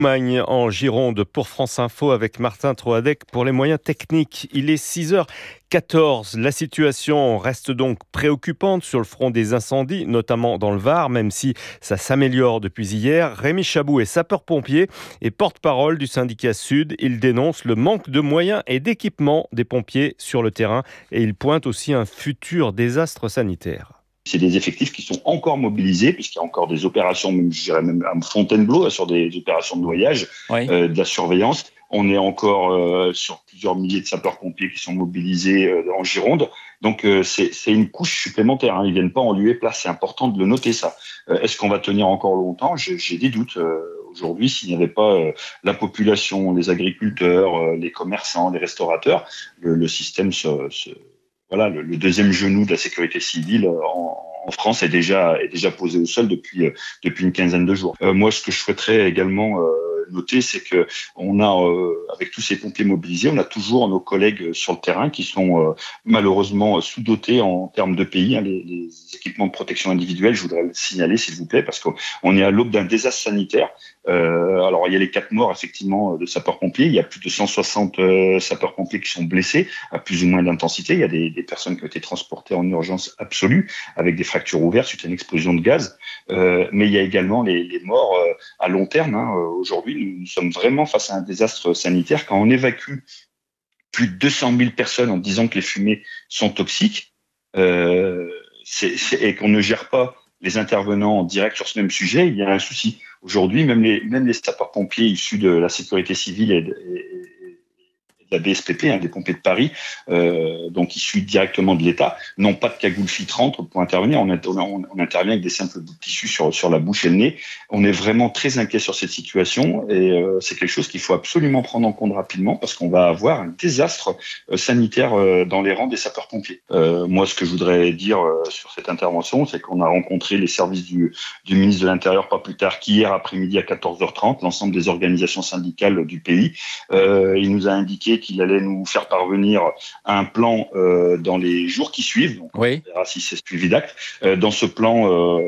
Magne en Gironde pour France Info avec Martin Troadec pour les moyens techniques. Il est 6h14. La situation reste donc préoccupante sur le front des incendies, notamment dans le Var, même si ça s'améliore depuis hier. Rémi Chabou est sapeur-pompier et porte-parole du syndicat Sud. Il dénonce le manque de moyens et d'équipement des pompiers sur le terrain et il pointe aussi un futur désastre sanitaire. C'est des effectifs qui sont encore mobilisés, puisqu'il y a encore des opérations, même, je dirais même à Fontainebleau, sur des opérations de noyage, Oui. de la surveillance. On est encore sur plusieurs milliers de sapeurs-pompiers qui sont mobilisés en Gironde. Donc c'est une couche supplémentaire. Ils viennent pas en lieu et place. C'est important de le noter, ça. Est-ce qu'on va tenir encore longtemps ? J'ai des doutes. Aujourd'hui, s'il n'y avait pas la population, les agriculteurs, les commerçants, les restaurateurs, le système voilà, le deuxième genou de la sécurité civile en France est déjà posé au sol depuis une quinzaine de jours. Moi, ce que je souhaiterais également noter, c'est que on a, avec tous ces pompiers mobilisés, on a toujours nos collègues sur le terrain qui sont malheureusement sous-dotés en termes de pays. Les équipements de protection individuelle, je voudrais le signaler, s'il vous plaît, parce qu'on est à l'aube d'un désastre sanitaire. Alors, il y a les 4 morts, effectivement, de sapeurs-pompiers. Il y a plus de 160 sapeurs-pompiers qui sont blessés à plus ou moins d'intensité. Il y a des personnes qui ont été transportées en urgence absolue avec des fractures ouvertes suite à une explosion de gaz. Mais il y a également les morts à long terme. Aujourd'hui, nous sommes vraiment face à un désastre sanitaire. Quand on évacue plus de 200 000 personnes en disant que les fumées sont toxiques et qu'on ne gère pas les intervenants en direct sur ce même sujet, il y a un souci. Aujourd'hui, même les sapeurs-pompiers issus de la sécurité civile et de la BSPP, des pompiers de Paris, donc issus directement de l'État, n'ont pas de cagoule filtrante pour intervenir. On intervient avec des simples bouts de tissu sur la bouche et le nez. On est vraiment très inquiet sur cette situation et c'est quelque chose qu'il faut absolument prendre en compte rapidement parce qu'on va avoir un désastre sanitaire dans les rangs des sapeurs-pompiers. Moi, ce que je voudrais dire sur cette intervention, c'est qu'on a rencontré les services du ministre de l'Intérieur pas plus tard qu'hier après-midi à 14h30, l'ensemble des organisations syndicales du pays. Il nous a indiqué qu'il allait nous faire parvenir un plan dans les jours qui suivent. Donc, Oui. on verra si c'est suivi d'actes. Dans ce plan,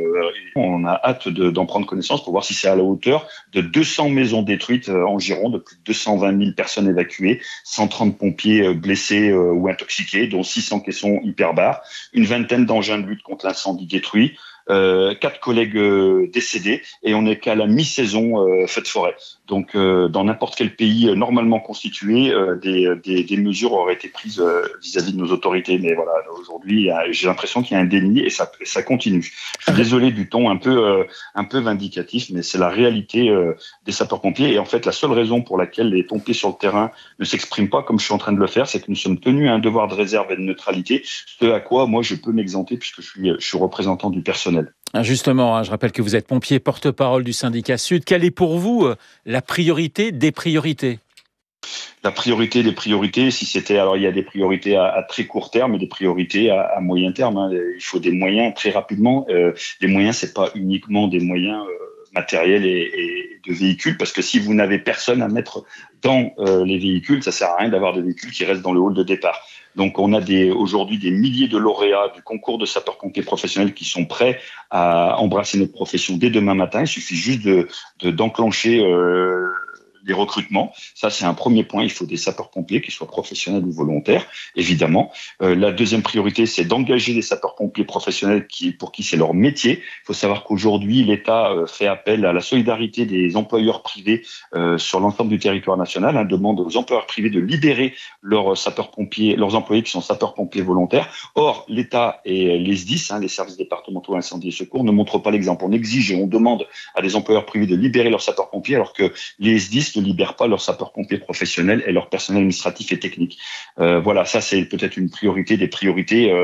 on a hâte d'en prendre connaissance pour voir si c'est à la hauteur de 200 maisons détruites en Gironde, de plus de 220 000 personnes évacuées, 130 pompiers blessés ou intoxiqués, dont 600 caissons hyperbares, une vingtaine d'engins de lutte contre l'incendie détruits, 4 collègues décédés et on n'est qu'à la mi-saison feu de forêt. Donc dans n'importe quel pays normalement constitué, des mesures auraient été prises vis-à-vis de nos autorités. Mais voilà, aujourd'hui, j'ai l'impression qu'il y a un déni et ça continue. Je suis désolé du ton un peu vindicatif, mais c'est la réalité des sapeurs-pompiers. Et en fait, la seule raison pour laquelle les pompiers sur le terrain ne s'expriment pas comme je suis en train de le faire, c'est que nous sommes tenus à un devoir de réserve et de neutralité, ce à quoi moi je peux m'exempter puisque je suis représentant du personnel. Justement, je rappelle que vous êtes pompier porte-parole du syndicat Sud. Quelle est pour vous la priorité des priorités ? La priorité des priorités, si c'était, alors il y a des priorités à très court terme et des priorités à moyen terme. Il faut des moyens très rapidement. Les moyens, c'est pas uniquement des moyens matériels et de véhicules, parce que si vous n'avez personne à mettre dans les véhicules, ça sert à rien d'avoir des véhicules qui restent dans le hall de départ. Donc on a aujourd'hui des milliers de lauréats du concours de sapeurs-pompiers professionnels qui sont prêts à embrasser notre profession dès demain matin. Il suffit juste d'enclencher les recrutements. Ça, c'est un premier point. Il faut des sapeurs-pompiers, qu'ils soient professionnels ou volontaires, évidemment. La deuxième priorité, c'est d'engager des sapeurs-pompiers professionnels pour qui c'est leur métier. Il faut savoir qu'aujourd'hui, l'État fait appel à la solidarité des employeurs privés sur l'ensemble du territoire national, demande aux employeurs privés de libérer leurs sapeurs-pompiers, leurs employés qui sont sapeurs-pompiers volontaires. Or, l'État et les SDIS, les services départementaux incendie et secours, ne montrent pas l'exemple. On exige et on demande à des employeurs privés de libérer leurs sapeurs-pompiers, alors que les SDIS ne libèrent pas leurs sapeurs-pompiers professionnels et leur personnel administratif et technique. Voilà, ça c'est peut-être une priorité des priorités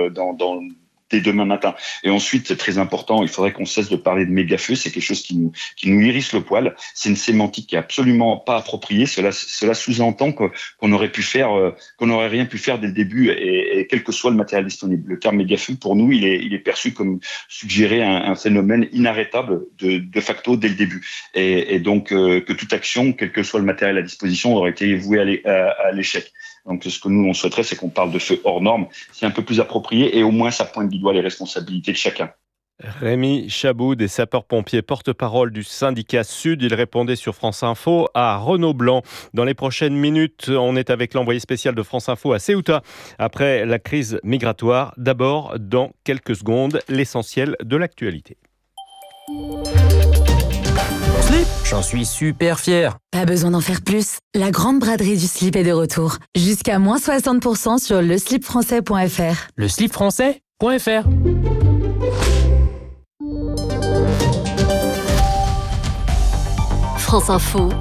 dès demain matin. Et ensuite, c'est très important, il faudrait qu'on cesse de parler de méga-feux, c'est quelque chose qui nous hérisse le poil. C'est une sémantique qui est absolument pas appropriée. Cela sous-entend qu'on n'aurait rien pu faire dès le début et quel que soit le matériel disponible. Le terme méga-feu, pour nous, il est perçu comme suggérer un phénomène inarrêtable de facto dès le début. Et donc, que toute action, quel que soit le matériel à disposition, aurait été vouée à l'échec. Donc, ce que nous, on souhaiterait, c'est qu'on parle de feu hors norme. C'est un peu plus approprié et au moins, ça pointe du doigt les responsabilités de chacun. Rémi Chabou, des sapeurs-pompiers porte-parole du syndicat Sud, il répondait sur France Info à Renaud Blanc. Dans les prochaines minutes, on est avec l'envoyé spécial de France Info à Ceuta après la crise migratoire. D'abord, dans quelques secondes, l'essentiel de l'actualité. Slip, j'en suis super fier. Pas besoin d'en faire plus. La grande braderie du slip est de retour. Jusqu'à moins 60% sur leslipfrançais.fr. Leslipfrançais.fr. France Info,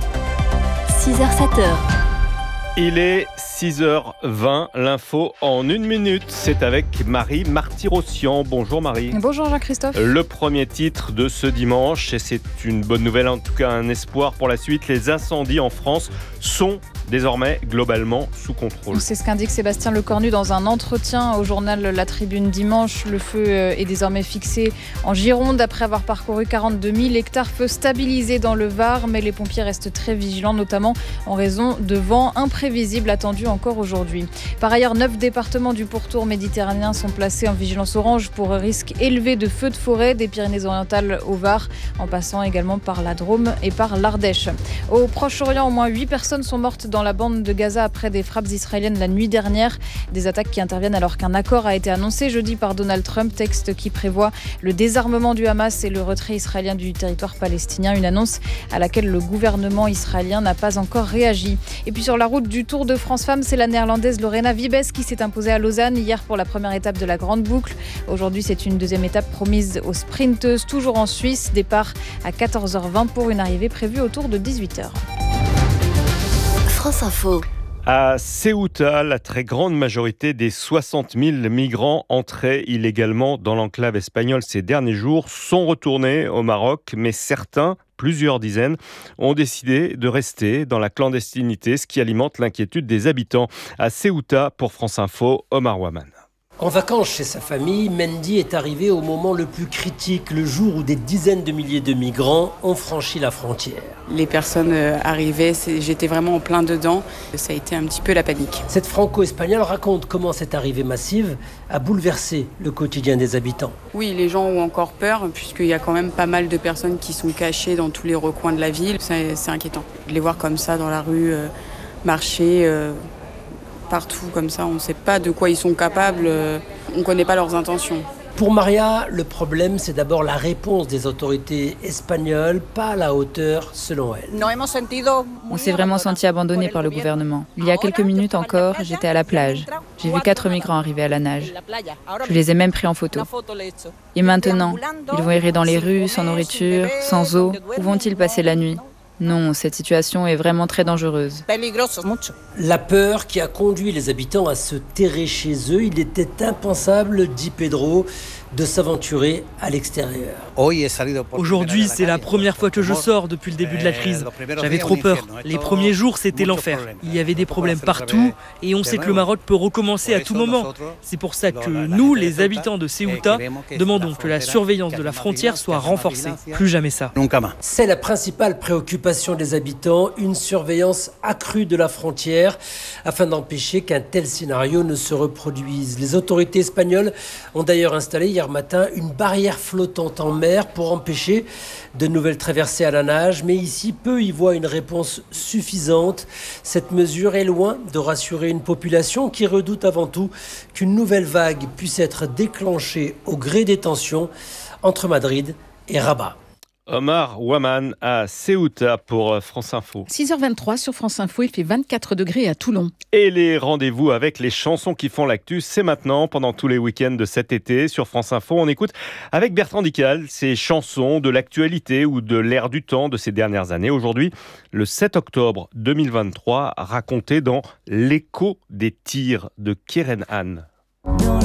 6h-7h. Il est 6h20, l'info en 1 minute. C'est avec Marie Marty-Rossian. Bonjour Marie. Bonjour Jean-Christophe. Le premier titre de ce dimanche, et c'est une bonne nouvelle, en tout cas un espoir pour la suite, les incendies en France sont désormais globalement sous contrôle. C'est ce qu'indique Sébastien Lecornu dans un entretien au journal La Tribune dimanche. Le feu est désormais fixé en Gironde après avoir parcouru 42 000 hectares. Feu stabilisé dans le Var, mais les pompiers restent très vigilants, notamment en raison de vents imprévisibles attendus encore aujourd'hui. Par ailleurs, 9 départements du pourtour méditerranéen sont placés en vigilance orange pour risque élevé de feux de forêt, des Pyrénées-Orientales au Var, en passant également par la Drôme et par l'Ardèche. Au Proche-Orient, au moins 8 personnes sont mortes dans la bande de Gaza après des frappes israéliennes la nuit dernière. Des attaques qui interviennent alors qu'un accord a été annoncé jeudi par Donald Trump, texte qui prévoit le désarmement du Hamas et le retrait israélien du territoire palestinien. Une annonce à laquelle le gouvernement israélien n'a pas encore réagi. Et puis sur la route du Tour de France Femmes, c'est la néerlandaise Lorena Wiebes qui s'est imposée à Lausanne hier pour la première étape de la Grande Boucle. Aujourd'hui, c'est une deuxième étape promise aux sprinteuses, toujours en Suisse. Départ à 14h20 pour une arrivée prévue autour de 18h. France Info. À Ceuta, la très grande majorité des 60 000 migrants entrés illégalement dans l'enclave espagnole ces derniers jours sont retournés au Maroc, mais certains, plusieurs dizaines, ont décidé de rester dans la clandestinité, ce qui alimente l'inquiétude des habitants. À Ceuta, pour France Info, Omar Waman. En vacances chez sa famille, Mendy est arrivé au moment le plus critique, le jour où des dizaines de milliers de migrants ont franchi la frontière. Les personnes arrivaient, j'étais vraiment en plein dedans, ça a été un petit peu la panique. Cette franco-espagnole raconte comment cette arrivée massive a bouleversé le quotidien des habitants. Oui, les gens ont encore peur, puisqu'il y a quand même pas mal de personnes qui sont cachées dans tous les recoins de la ville. C'est inquiétant de les voir comme ça dans la rue, marcher... partout comme ça, on ne sait pas de quoi ils sont capables, on ne connaît pas leurs intentions. Pour Maria, le problème, c'est d'abord la réponse des autorités espagnoles, pas à la hauteur selon elle. On s'est vraiment senti abandonné par le gouvernement. Il y a quelques minutes encore, j'étais à la plage. J'ai vu 4 migrants arriver à la nage. Je les ai même pris en photo. Et maintenant, ils vont errer dans les rues, sans nourriture, sans eau. Où vont-ils passer la nuit ? Non, cette situation est vraiment très dangereuse. La peur qui a conduit les habitants à se terrer chez eux, il était impensable, dit Pedro, de s'aventurer à l'extérieur. Aujourd'hui, c'est la première fois que je sors depuis le début de la crise. J'avais trop peur. Les premiers jours, c'était l'enfer. Il y avait des problèmes partout et on sait que le Maroc peut recommencer à tout moment. C'est pour ça que nous, les habitants de Ceuta, demandons que la surveillance de la frontière soit renforcée. Plus jamais ça. C'est la principale préoccupation des habitants, une surveillance accrue de la frontière afin d'empêcher qu'un tel scénario ne se reproduise. Les autorités espagnoles ont d'ailleurs installé hier matin une barrière flottante en mer pour empêcher de nouvelles traversées à la nage, mais ici, peu y voient une réponse suffisante. Cette mesure est loin de rassurer une population qui redoute avant tout qu'une nouvelle vague puisse être déclenchée au gré des tensions entre Madrid et Rabat. Omar Waman à Ceuta pour France Info. 6h23 sur France Info, il fait 24 degrés à Toulon. Et les rendez-vous avec les chansons qui font l'actu, c'est maintenant, pendant tous les week-ends de cet été. Sur France Info, on écoute avec Bertrand Dical ces chansons de l'actualité ou de l'air du temps de ces dernières années. Aujourd'hui, le 7 octobre 2023, raconté dans L'écho des tirs de Keren Han.